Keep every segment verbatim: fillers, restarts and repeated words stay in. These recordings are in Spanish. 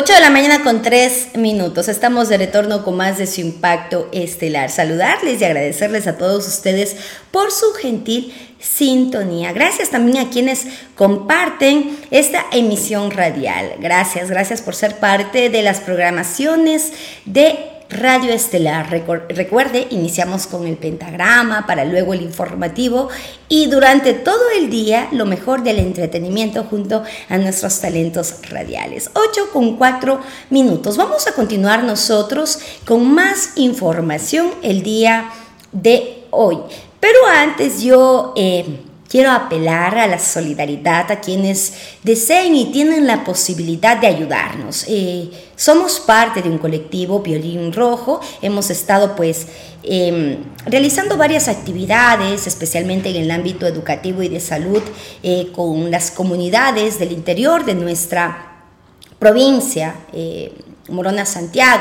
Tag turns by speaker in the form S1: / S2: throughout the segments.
S1: ocho de la mañana con tres minutos. Estamos de retorno con más de Su Impacto Estelar. Saludarles y agradecerles a todos ustedes por su gentil sintonía. Gracias también a quienes comparten esta emisión radial. Gracias, gracias por ser parte de las programaciones de Radio Estelar. Recuerde, iniciamos con el pentagrama, para luego el informativo y durante todo el día lo mejor del entretenimiento junto a nuestros talentos radiales. ocho con cuatro minutos. Vamos a continuar nosotros con más información el día de hoy. Pero antes yo eh, quiero apelar a la solidaridad a quienes deseen y tienen la posibilidad de ayudarnos. Eh, somos parte de un colectivo Violín Rojo. Hemos estado pues eh, realizando varias actividades, especialmente en el ámbito educativo y de salud, eh, con las comunidades del interior de nuestra provincia, eh, Morona, Santiago.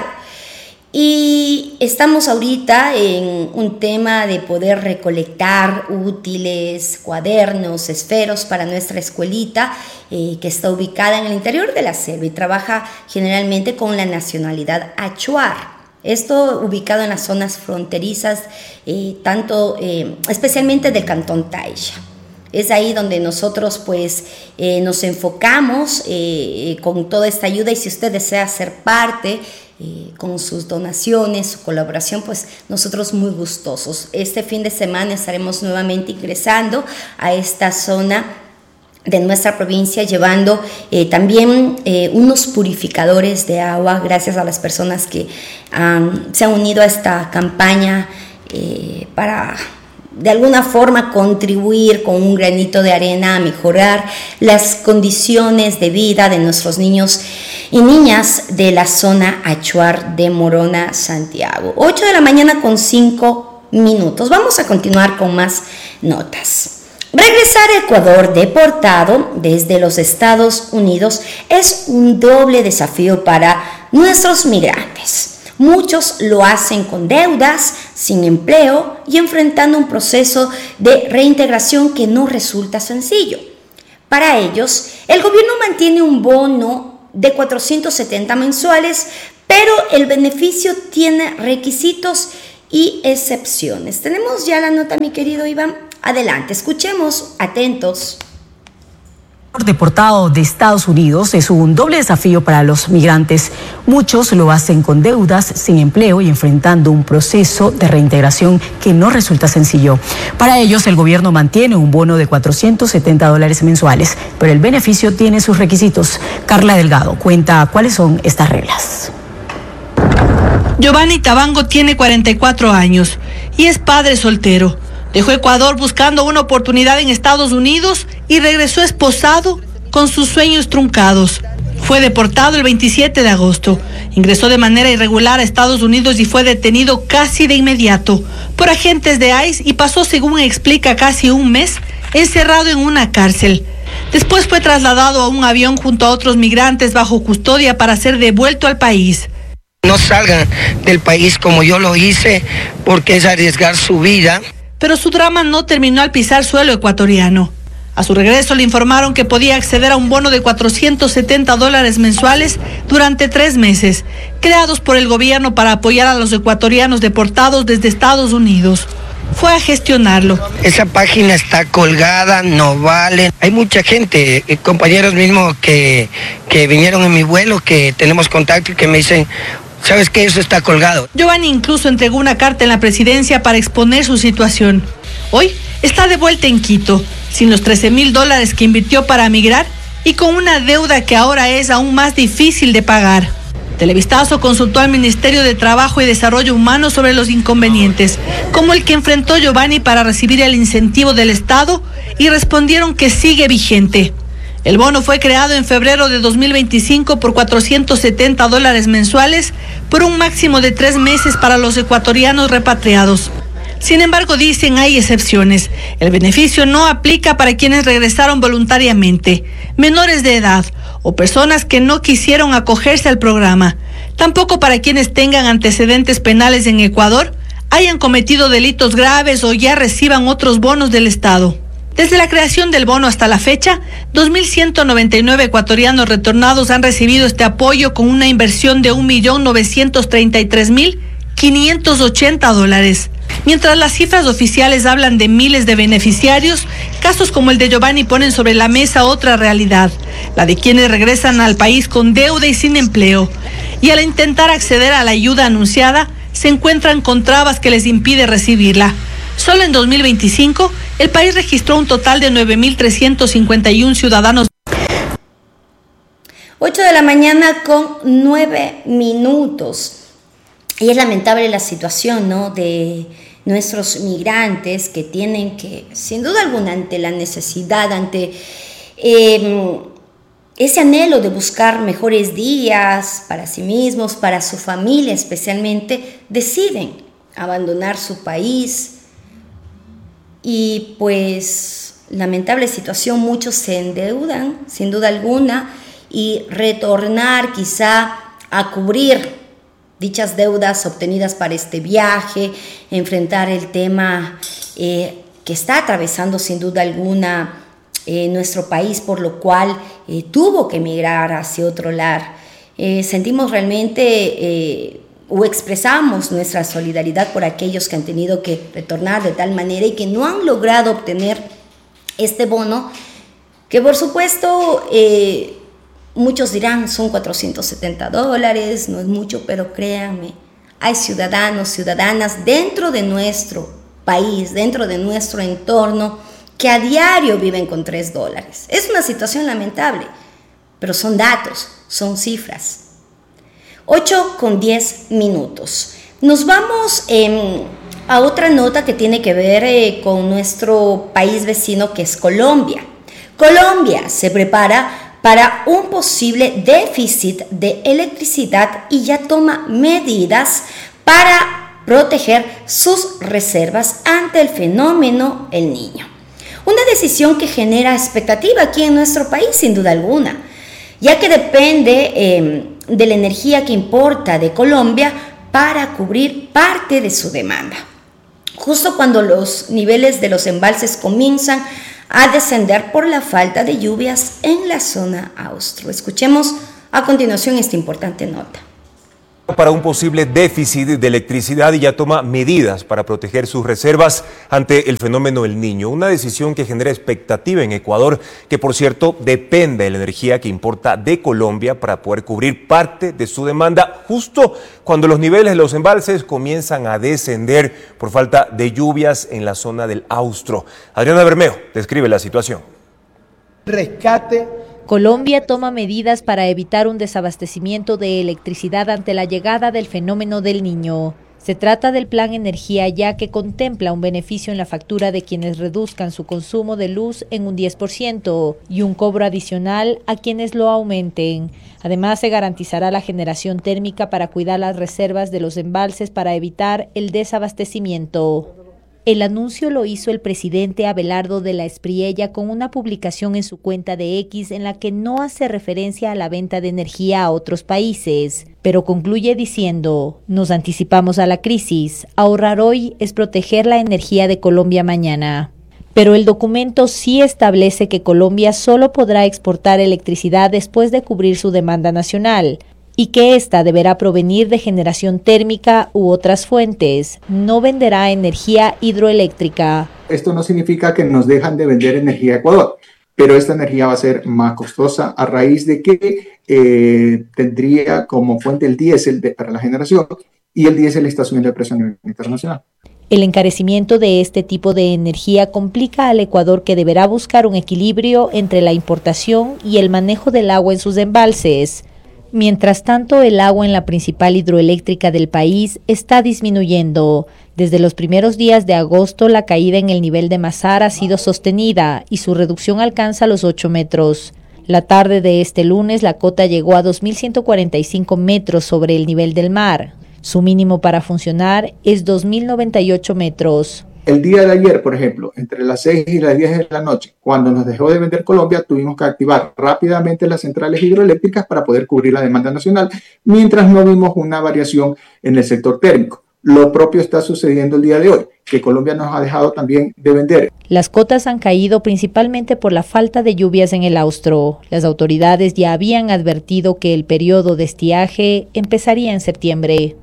S1: Y estamos ahorita en un tema de poder recolectar útiles, cuadernos, esferos para nuestra escuelita eh, que está ubicada en el interior de la selva y trabaja generalmente con la nacionalidad achuar. Esto ubicado en las zonas fronterizas, eh, tanto, eh, especialmente del cantón Taisha. Es ahí donde nosotros pues eh, nos enfocamos eh, con toda esta ayuda, y si usted desea ser parte eh, con sus donaciones, su colaboración, pues nosotros muy gustosos. Este fin de semana estaremos nuevamente ingresando a esta zona de nuestra provincia, llevando eh, también eh, unos purificadores de agua, gracias a las personas que um, se han unido a esta campaña eh, para de alguna forma contribuir con un granito de arena a mejorar las condiciones de vida de nuestros niños y niñas de la zona achuar de Morona, Santiago. ocho de la mañana con cinco minutos. Vamos a continuar con más notas. Regresar a Ecuador deportado desde los Estados Unidos es un doble desafío para nuestros migrantes. Muchos lo hacen con deudas, sin empleo y enfrentando un proceso de reintegración que no resulta sencillo. Para ellos, el gobierno mantiene un bono de cuatrocientos setenta mensuales, pero el beneficio tiene requisitos y excepciones. Tenemos ya la nota, mi querido Iván. Adelante, escuchemos, atentos.
S2: Deportado de Estados Unidos es un doble desafío para los migrantes. Muchos lo hacen con deudas, sin empleo y enfrentando un proceso de reintegración que no resulta sencillo. Para ellos, el gobierno mantiene un bono de cuatrocientos setenta dólares mensuales, pero el beneficio tiene sus requisitos. Carla Delgado cuenta cuáles son estas reglas.
S3: Giovanni Tabango tiene cuarenta y cuatro años y es padre soltero. Dejó Ecuador buscando una oportunidad en Estados Unidos y regresó esposado con sus sueños truncados. Fue deportado el veintisiete de agosto. Ingresó de manera irregular a Estados Unidos y fue detenido casi de inmediato por agentes de I C E y pasó, según explica, casi un mes encerrado en una cárcel. Después fue trasladado a un avión junto a otros migrantes bajo custodia para ser devuelto al país.
S4: No salgan del país como yo lo hice, porque es arriesgar su vida.
S3: Pero su drama no terminó al pisar suelo ecuatoriano. A su regreso le informaron que podía acceder a un bono de cuatrocientos setenta dólares mensuales durante tres meses, creados por el gobierno para apoyar a los ecuatorianos deportados desde Estados Unidos. Fue a gestionarlo.
S4: Esa página está colgada, no vale. Hay mucha gente, compañeros mismos que, que vinieron en mi vuelo, que tenemos contacto y que me dicen: ¿sabes qué? Eso está colgado.
S3: Giovanni incluso entregó una carta en la presidencia para exponer su situación. Hoy está de vuelta en Quito, sin los trece mil dólares que invirtió para migrar y con una deuda que ahora es aún más difícil de pagar. Televistazo consultó al Ministerio de Trabajo y Desarrollo Humano sobre los inconvenientes, como el que enfrentó Giovanni para recibir el incentivo del Estado, y respondieron que sigue vigente. El bono fue creado en febrero de dos mil veinticinco por cuatrocientos setenta dólares mensuales por un máximo de tres meses para los ecuatorianos repatriados. Sin embargo, dicen, hay excepciones. El beneficio no aplica para quienes regresaron voluntariamente, menores de edad o personas que no quisieron acogerse al programa. Tampoco para quienes tengan antecedentes penales en Ecuador, hayan cometido delitos graves o ya reciban otros bonos del Estado. Desde la creación del bono hasta la fecha, dos mil ciento noventa y nueve ecuatorianos retornados han recibido este apoyo con una inversión de un millón novecientos treinta y tres mil quinientos ochenta dólares. Mientras las cifras oficiales hablan de miles de beneficiarios, casos como el de Giovanni ponen sobre la mesa otra realidad, la de quienes regresan al país con deuda y sin empleo. Y al intentar acceder a la ayuda anunciada, se encuentran con trabas que les impide recibirla. Solo en dos mil veinticinco, el país registró un total de nueve mil trescientos cincuenta y uno ciudadanos.
S1: ocho de la mañana con nueve minutos. Y es lamentable la situación, ¿no?, de nuestros migrantes que tienen que, sin duda alguna, ante la necesidad, ante eh, ese anhelo de buscar mejores días para sí mismos, para su familia especialmente, deciden abandonar su país. Y pues, lamentable situación, muchos se endeudan, sin duda alguna, y retornar quizá a cubrir dichas deudas obtenidas para este viaje, enfrentar el tema eh, que está atravesando sin duda alguna eh, nuestro país, por lo cual eh, tuvo que emigrar hacia otro lugar. Eh, sentimos realmente eh, o expresamos nuestra solidaridad por aquellos que han tenido que retornar de tal manera y que no han logrado obtener este bono, que por supuesto eh, muchos dirán son cuatrocientos setenta dólares, no es mucho, pero créanme, hay ciudadanos, ciudadanas dentro de nuestro país, dentro de nuestro entorno, que a diario viven con tres dólares. Es una situación lamentable, pero son datos, son cifras. ocho con diez minutos. Nos vamos eh, a otra nota que tiene que ver eh, con nuestro país vecino, que es Colombia. Colombia se prepara para un posible déficit de electricidad y ya toma medidas para proteger sus reservas ante el fenómeno El Niño. Una decisión que genera expectativa aquí en nuestro país, sin duda alguna, ya que depende eh, de la energía que importa de Colombia para cubrir parte de su demanda. Justo cuando los niveles de los embalses comienzan a descender por la falta de lluvias en la zona austro. Escuchemos a continuación esta importante nota.
S5: Para un posible déficit de electricidad y ya toma medidas para proteger sus reservas ante el fenómeno El Niño. Una decisión que genera expectativa en Ecuador, que por cierto depende de la energía que importa de Colombia para poder cubrir parte de su demanda, justo cuando los niveles de los embalses comienzan a descender por falta de lluvias en la zona del Austro. Adriana Bermeo describe la situación.
S6: Rescate.
S7: Colombia toma medidas para evitar un desabastecimiento de electricidad ante la llegada del fenómeno del Niño. Se trata del Plan Energía Ya, que contempla un beneficio en la factura de quienes reduzcan su consumo de luz en un diez por ciento y un cobro adicional a quienes lo aumenten. Además, se garantizará la generación térmica para cuidar las reservas de los embalses para evitar el desabastecimiento. El anuncio lo hizo el presidente Abelardo de la Espriella con una publicación en su cuenta de X en la que no hace referencia a la venta de energía a otros países, pero concluye diciendo: nos anticipamos a la crisis, ahorrar hoy es proteger la energía de Colombia mañana. Pero el documento sí establece que Colombia solo podrá exportar electricidad después de cubrir su demanda nacional, y que ésta deberá provenir de generación térmica u otras fuentes. No venderá energía hidroeléctrica.
S6: Esto no significa que nos dejan de vender energía a Ecuador, pero esta energía va a ser más costosa a raíz de que eh, tendría como fuente el diésel de, para la generación, y el diésel está subiendo de precio a nivel internacional.
S7: El encarecimiento de este tipo de energía complica al Ecuador, que deberá buscar un equilibrio entre la importación y el manejo del agua en sus embalses. Mientras tanto, el agua en la principal hidroeléctrica del país está disminuyendo. Desde los primeros días de agosto, la caída en el nivel de Mazar ha sido sostenida y su reducción alcanza los ocho metros. La tarde de este lunes, la cota llegó a dos mil ciento cuarenta y cinco metros sobre el nivel del mar. Su mínimo para funcionar es dos mil noventa y ocho metros.
S6: El día de ayer, por ejemplo, entre las seis y las diez de la noche, cuando nos dejó de vender Colombia, tuvimos que activar rápidamente las centrales hidroeléctricas para poder cubrir la demanda nacional, mientras no vimos una variación en el sector térmico. Lo propio está sucediendo el día de hoy, que Colombia nos ha dejado también de vender.
S7: Las cotas han caído principalmente por la falta de lluvias en el Austro. Las autoridades ya habían advertido que el periodo de estiaje empezaría en septiembre.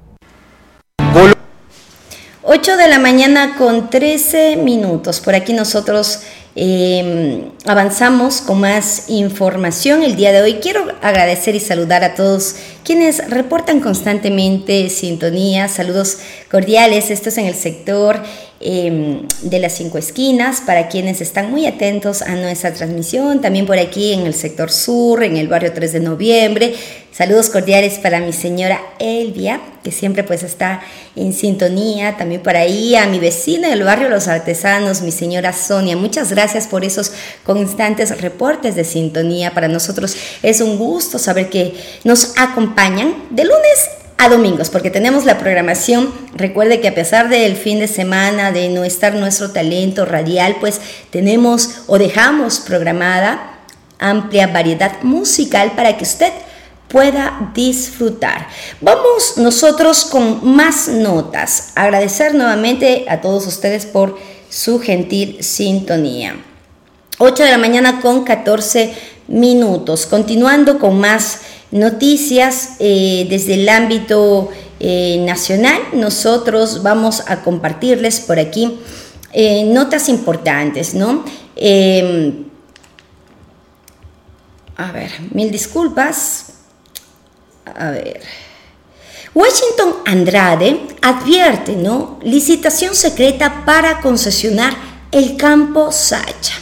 S1: ocho de la mañana con trece minutos. Por aquí nosotros eh, avanzamos con más información el día de hoy. Quiero agradecer y saludar a todos quienes reportan constantemente sintonía. Saludos cordiales. Esto es en el sector eh, de las Cinco Esquinas, para quienes están muy atentos a nuestra transmisión. También por aquí en el sector sur, en el barrio tres de noviembre. Saludos cordiales para mi señora Elvia, que siempre pues está en sintonía. También por ahí a mi vecina del barrio Los Artesanos, mi señora Sonia. Muchas gracias por esos constantes reportes de sintonía. Para nosotros es un gusto saber que nos acompañan de lunes a domingos, porque tenemos la programación. Recuerde que a pesar del fin de semana, de no estar nuestro talento radial, pues tenemos o dejamos programada amplia variedad musical para que usted pueda disfrutar. Vamos nosotros con más notas. Agradecer nuevamente a todos ustedes por su gentil sintonía. ocho de la mañana con catorce minutos. Continuando con más noticias eh, desde el ámbito eh, nacional, nosotros vamos a compartirles por aquí eh, notas importantes, ¿no? Eh, a ver, mil disculpas. A ver, Washington Andrade advierte, ¿no? Licitación secreta para concesionar el campo Sacha.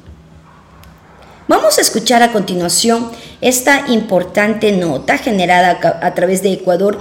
S1: Vamos a escuchar a continuación esta importante nota generada a, a través de Ecuador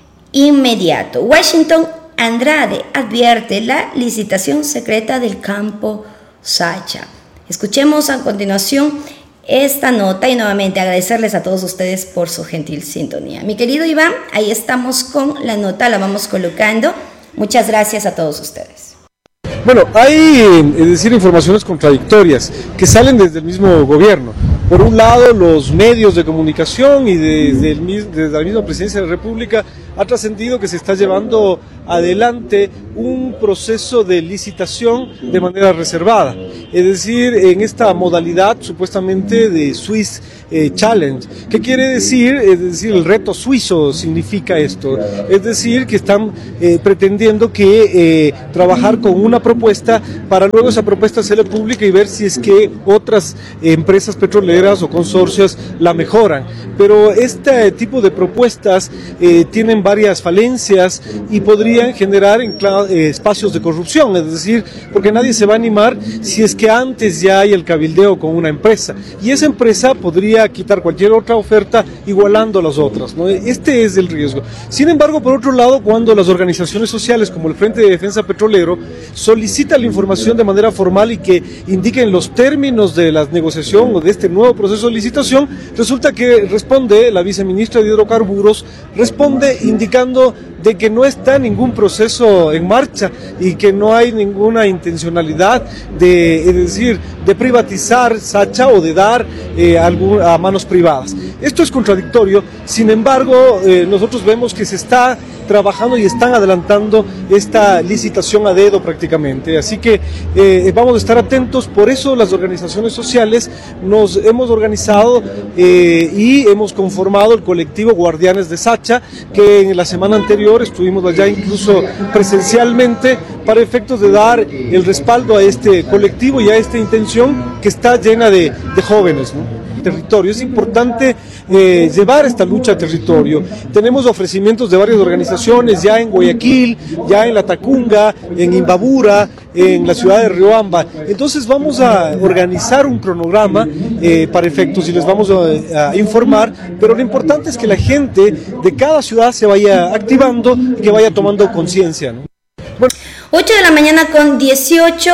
S1: Inmediato. Washington Andrade advierte la licitación secreta del campo Sacha. Escuchemos a continuación esta nota y nuevamente agradecerles a todos ustedes por su gentil sintonía. Mi querido Iván, ahí estamos con la nota, la vamos colocando. Muchas gracias a todos ustedes.
S8: Bueno, hay, es decir, informaciones contradictorias que salen desde el mismo gobierno. Por un lado, los medios de comunicación y desde, el, desde la misma Presidencia de la República ha trascendido que se está llevando adelante un proceso de licitación de manera reservada, es decir, en esta modalidad supuestamente de Swiss eh, Challenge. ¿Qué quiere decir? Es decir, el reto suizo significa esto, es decir, que están eh, pretendiendo que eh, trabajar con una propuesta para luego esa propuesta hacerla pública y ver si es que otras eh, empresas petroleras o consorcios la mejoran. Pero este tipo de propuestas eh, tienen varias falencias y podrían generar eh, espacios de corrupción, es decir, porque nadie se va a animar si es que antes ya hay el cabildeo con una empresa y esa empresa podría quitar cualquier otra oferta igualando a las otras, ¿no? Este es el riesgo. Sin embargo, por otro lado, cuando las organizaciones sociales como el Frente de Defensa Petrolero solicitan la información de manera formal y que indiquen los términos de la negociación o de este nuevo proceso de licitación, resulta que responde la viceministra de Hidrocarburos, responde indicando de que no está ningún proceso en marcha y que no hay ninguna intencionalidad de, es decir, de privatizar Sacha o de dar eh, algún, a manos privadas. Esto es contradictorio, sin embargo, eh, nosotros vemos que se está trabajando y están adelantando esta licitación a dedo prácticamente, así que eh, vamos a estar atentos. Por eso las organizaciones sociales nos hemos organizado eh, y hemos conformado el colectivo Guardianes de Sacha, que en la semana anterior estuvimos allá incluso presencialmente para efectos de dar el respaldo a este colectivo y a esta intención que está llena de, de jóvenes, ¿no? Territorio. Es importante eh, llevar esta lucha a territorio. Tenemos ofrecimientos de varias organizaciones ya en Guayaquil, ya en La Tacunga, en Imbabura, en la ciudad de Riobamba. Entonces vamos a organizar un cronograma eh, para efectos y les vamos a, a informar, pero lo importante es que la gente de cada ciudad se vaya activando y que vaya tomando conciencia, ¿no? Bueno.
S1: ocho de la mañana con dieciocho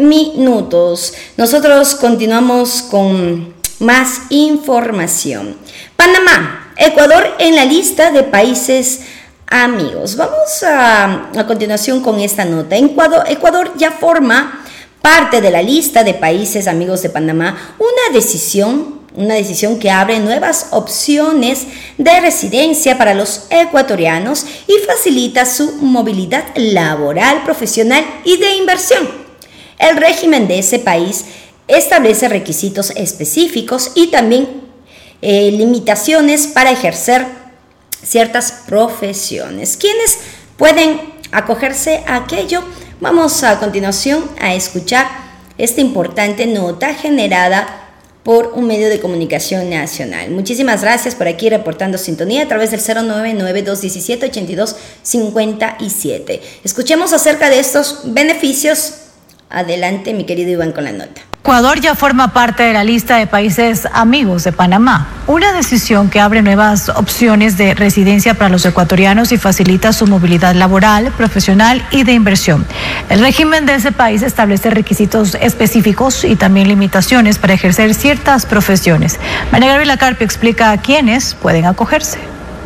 S1: minutos. Nosotros continuamos con más información. Panamá, Ecuador en la lista de países amigos. Vamos a, a continuación con esta nota. Ecuador, Ecuador ya forma parte de la lista de países amigos de Panamá, una decisión Una decisión que abre nuevas opciones de residencia para los ecuatorianos y facilita su movilidad laboral, profesional y de inversión. El régimen de ese país establece requisitos específicos y también eh, limitaciones para ejercer ciertas profesiones. ¿Quiénes pueden acogerse a aquello? Vamos a continuación a escuchar esta importante nota generada por un medio de comunicación nacional. Muchísimas gracias por aquí reportando sintonía a través del cero nueve nueve, dos uno siete, ocho dos cinco siete. Escuchemos acerca de estos beneficios. Adelante, mi querido Iván, con la nota.
S2: Ecuador ya forma parte de la lista de países amigos de Panamá, una decisión que abre nuevas opciones de residencia para los ecuatorianos y facilita su movilidad laboral, profesional y de inversión. El régimen de ese país establece requisitos específicos y también limitaciones para ejercer ciertas profesiones. María Gabriela Carpio explica a quiénes pueden acogerse.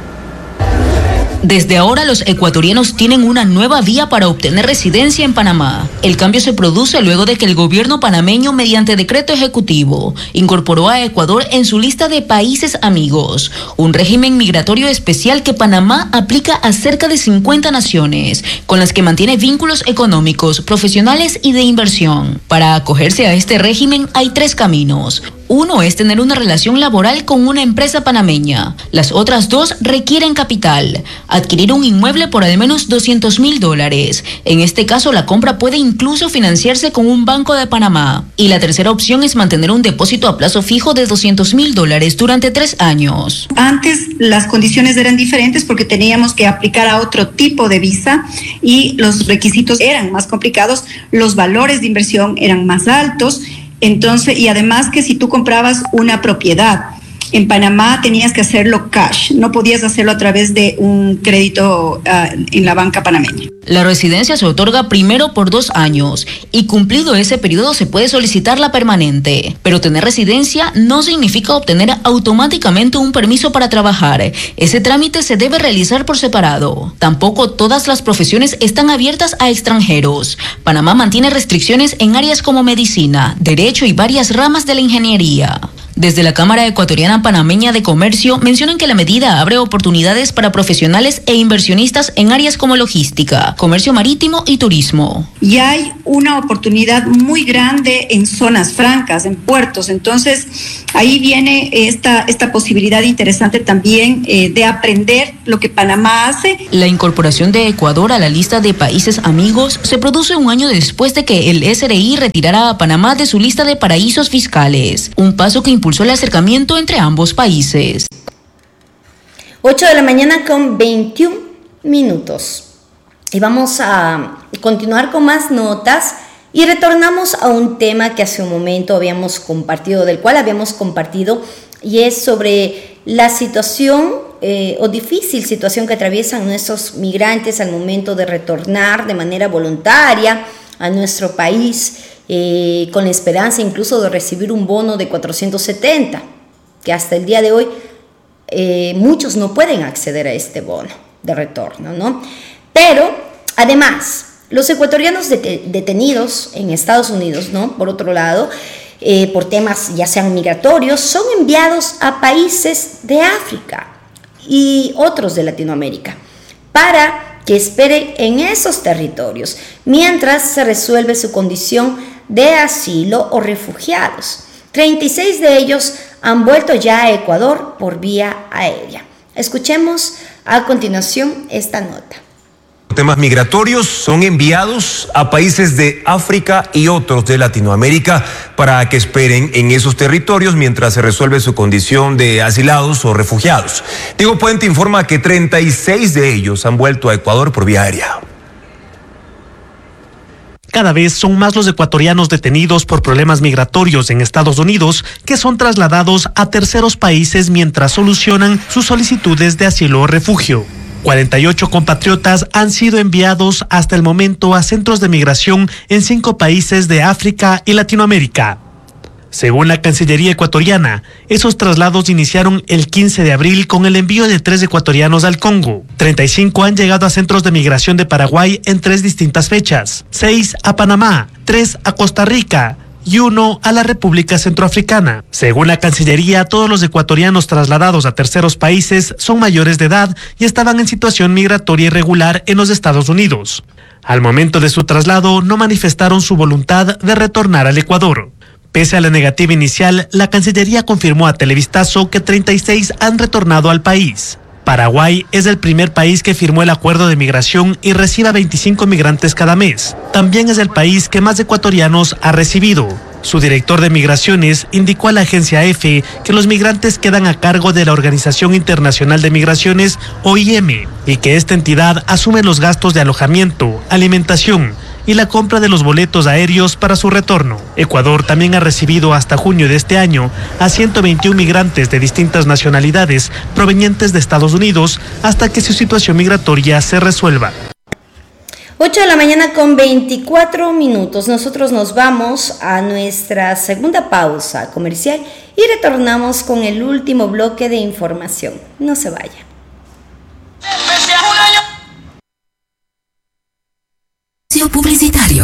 S9: Desde ahora los ecuatorianos tienen una nueva vía para obtener residencia en Panamá. El cambio se produce luego de que el gobierno panameño, mediante decreto ejecutivo, incorporó a Ecuador en su lista de países amigos, un régimen migratorio especial que Panamá aplica a cerca de cincuenta naciones, con las que mantiene vínculos económicos, profesionales y de inversión. Para acogerse a este régimen hay tres caminos. Uno es tener una relación laboral con una empresa panameña. Las otras dos requieren capital. Adquirir un inmueble por al menos doscientos mil dólares. En este caso, la compra puede incluso financiarse con un banco de Panamá. Y la tercera opción es mantener un depósito a plazo fijo de doscientos mil dólares durante tres años.
S10: Antes las condiciones eran diferentes porque teníamos que aplicar a otro tipo de visa y los requisitos eran más complicados, los valores de inversión eran más altos. Entonces, y además que si tú comprabas una propiedad en Panamá tenías que hacerlo cash, no podías hacerlo a través de un crédito uh, en la banca panameña.
S9: La residencia se otorga primero por dos años y cumplido ese periodo se puede solicitar la permanente. Pero tener residencia no significa obtener automáticamente un permiso para trabajar. Ese trámite se debe realizar por separado. Tampoco todas las profesiones están abiertas a extranjeros. Panamá mantiene restricciones en áreas como medicina, derecho y varias ramas de la ingeniería. Desde la Cámara Ecuatoriana Panameña de Comercio mencionan que la medida abre oportunidades para profesionales e inversionistas en áreas como logística, comercio marítimo y turismo.
S10: Y hay una oportunidad muy grande en zonas francas, en puertos. Entonces, ahí viene esta, esta posibilidad interesante también eh, de aprender lo que Panamá hace.
S9: La incorporación de Ecuador a la lista de países amigos se produce un año después de que el S R I retirara a Panamá de su lista de paraísos fiscales, un paso que impulsó el acercamiento entre ambos países.
S1: ocho de la mañana con veintiún minutos. Y vamos a continuar con más notas y retornamos a un tema que hace un momento habíamos compartido, del cual habíamos compartido, y es sobre la situación eh, o difícil situación que atraviesan nuestros migrantes al momento de retornar de manera voluntaria a nuestro país. Eh, con la esperanza incluso de recibir un bono de cuatrocientos setenta, que hasta el día de hoy eh, muchos no pueden acceder a este bono de retorno, ¿no? Pero además, los ecuatorianos det- detenidos en Estados Unidos, ¿no? Por otro lado, eh, por temas ya sean migratorios, son enviados a países de África y otros de Latinoamérica para que esperen en esos territorios mientras se resuelve su condición de asilo o refugiados. treinta y seis de ellos han vuelto ya a Ecuador por vía aérea. Escuchemos a continuación esta nota.
S5: Temas migratorios son enviados a países de África y otros de Latinoamérica para que esperen en esos territorios mientras se resuelve su condición de asilados o refugiados. Diego Puente informa que treinta y seis de ellos han vuelto a Ecuador por vía aérea.
S11: Cada vez son más los ecuatorianos detenidos por problemas migratorios en Estados Unidos que son trasladados a terceros países mientras solucionan sus solicitudes de asilo o refugio. cuarenta y ocho compatriotas han sido enviados hasta el momento a centros de migración en cinco países de África y Latinoamérica. Según la Cancillería ecuatoriana, esos traslados iniciaron el quince de abril con el envío de tres ecuatorianos al Congo. treinta y cinco han llegado a centros de migración de Paraguay en tres distintas fechas, seis a Panamá, tres a Costa Rica y uno a la República Centroafricana. Según la Cancillería, todos los ecuatorianos trasladados a terceros países son mayores de edad y estaban en situación migratoria irregular en los Estados Unidos. Al momento de su traslado, no manifestaron su voluntad de retornar al Ecuador. Pese a la negativa inicial, la Cancillería confirmó a Televistazo que treinta y seis han retornado al país. Paraguay es el primer país que firmó el acuerdo de migración y recibe a veinticinco migrantes cada mes. También es el país que más ecuatorianos ha recibido. Su director de migraciones indicó a la agencia EFE que los migrantes quedan a cargo de la Organización Internacional de Migraciones, O I M, y que esta entidad asume los gastos de alojamiento, alimentación y la compra de los boletos aéreos para su retorno. Ecuador también ha recibido hasta junio de este año a ciento veintiún migrantes de distintas nacionalidades provenientes de Estados Unidos hasta que su situación migratoria se resuelva.
S1: ocho de la mañana con veinticuatro minutos. Nosotros nos vamos a nuestra segunda pausa comercial y retornamos con el último bloque de información. No se vaya.
S12: Publicitario.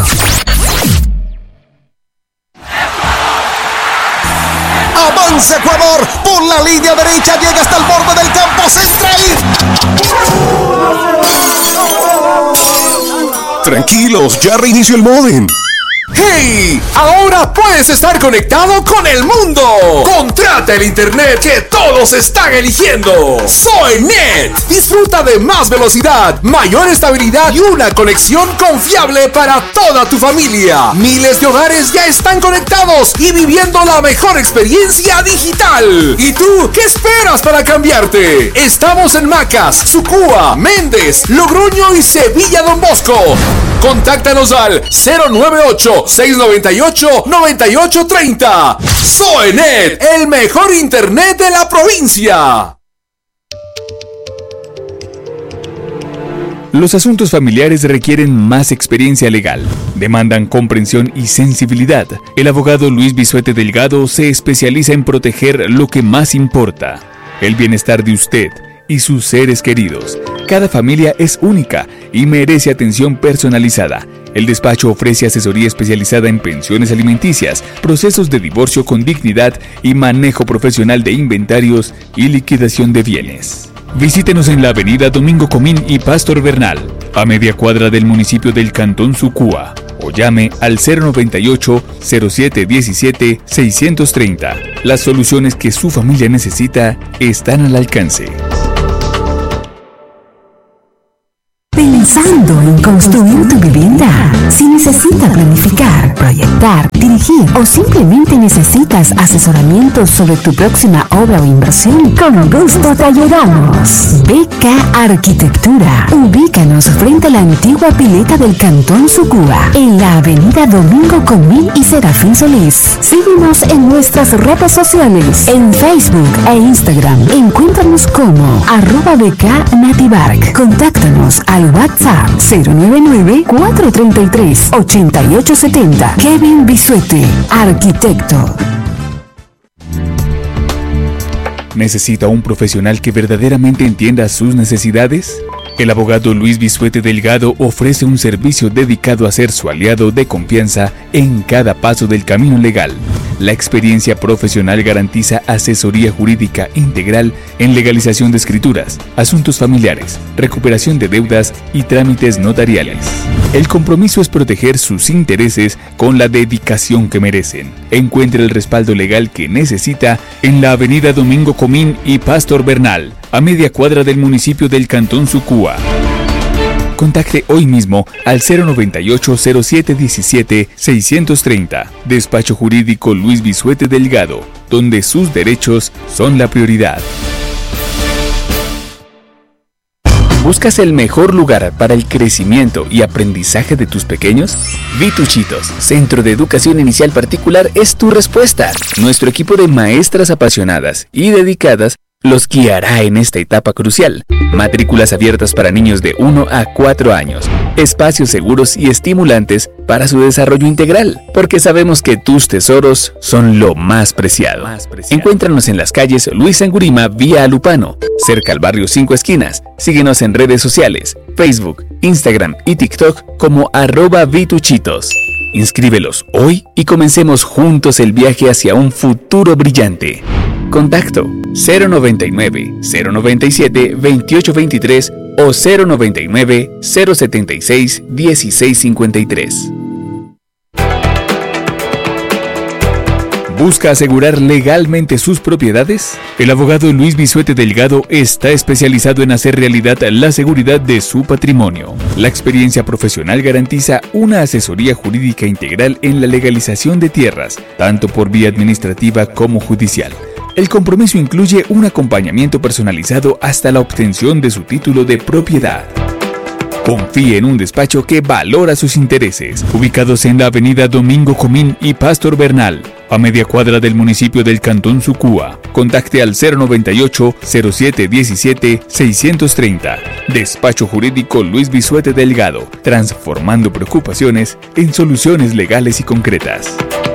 S12: Avanza Ecuador, por la línea derecha llega hasta el borde del campo central. Tranquilos, ya reinició el módem. ¡Hey! Ahora puedes estar conectado con el mundo. Contrata el internet que todos están eligiendo. SoyNet. Disfruta de más velocidad, mayor estabilidad y una conexión confiable para toda tu familia. Miles de hogares ya están conectados y viviendo la mejor experiencia digital. ¿Y tú qué esperas para cambiarte? Estamos en Macas, Sucúa, Méndez, Logroño y Sevilla Don Bosco. Contáctanos al cero nueve ocho, seis nueve ocho, nueve ocho tres cero. SoyNet, el mejor internet de la provincia.
S13: Los asuntos familiares requieren más experiencia legal, demandan comprensión y sensibilidad. El abogado Luis Bisuete Delgado se especializa en proteger lo que más importa, el bienestar de usted y sus seres queridos. Cada familia es única y merece atención personalizada. El despacho ofrece asesoría especializada en pensiones alimenticias, procesos de divorcio con dignidad y manejo profesional de inventarios y liquidación de bienes. Visítenos en la avenida Domingo Comín y Pastor Bernal, a media cuadra del municipio del Cantón Sucúa, o llame al cero noventa y ocho, cero siete diecisiete, seiscientos treinta. Las soluciones que su familia necesita están al alcance.
S14: Pensando en construir tu vivienda. Si necesitas planificar, proyectar, dirigir o simplemente necesitas asesoramiento sobre tu próxima obra o inversión, con gusto te ayudamos. B K Arquitectura. Ubícanos frente a la antigua pileta del Cantón Sucúa, en la avenida Domingo Comín y Serafín Solís. Síguenos en nuestras redes sociales, en Facebook e Instagram. Encuéntranos como arroba B K Nativark. Contáctanos al WhatsApp cero nueve nueve, cuatro tres tres, ocho ocho siete cero. Kevin Bisuete, arquitecto.
S13: ¿Necesita un profesional que verdaderamente entienda sus necesidades? El abogado Luis Bisuete Delgado ofrece un servicio dedicado a ser su aliado de confianza en cada paso del camino legal. La experiencia profesional garantiza asesoría jurídica integral en legalización de escrituras, asuntos familiares, recuperación de deudas y trámites notariales. El compromiso es proteger sus intereses con la dedicación que merecen. Encuentre el respaldo legal que necesita en la avenida Domingo Comín y Pastor Bernal, a media cuadra del municipio del Cantón Sucúa. Contacte hoy mismo al cero noventa y ocho, cero siete diecisiete, seiscientos treinta. Despacho Jurídico Luis Bisuete Delgado, donde sus derechos son la prioridad. ¿Buscas el mejor lugar para el crecimiento y aprendizaje de tus pequeños? Vituchitos, Centro de Educación Inicial Particular, es tu respuesta. Nuestro equipo de maestras apasionadas y dedicadas los guiará en esta etapa crucial. Matrículas abiertas para niños de uno a cuatro años. Espacios seguros y estimulantes para su desarrollo integral, porque sabemos que tus tesoros son lo más preciado. Más preciado. Encuéntranos en las calles Luis Angurima vía Alupano, cerca al barrio Cinco Esquinas. Síguenos en redes sociales, Facebook, Instagram y TikTok como arroba Vituchitos. Inscríbelos hoy y comencemos juntos el viaje hacia un futuro brillante. Contacto cero noventa y nueve, cero noventa y siete, veintiocho veintitrés o cero noventa y nueve, cero setenta y seis, dieciséis cincuenta y tres. ¿Busca asegurar legalmente sus propiedades? El abogado Luis Bisuete Delgado está especializado en hacer realidad la seguridad de su patrimonio. La experiencia profesional garantiza una asesoría jurídica integral en la legalización de tierras, tanto por vía administrativa como judicial. El compromiso incluye un acompañamiento personalizado hasta la obtención de su título de propiedad. Confíe en un despacho que valora sus intereses, ubicados en la avenida Domingo Comín y Pastor Bernal, a media cuadra del municipio del Cantón Sucúa. Contacte al cero noventa y ocho, cero siete diecisiete, seiscientos treinta. Despacho Jurídico Luis Bisuete Delgado, transformando preocupaciones en soluciones legales y concretas.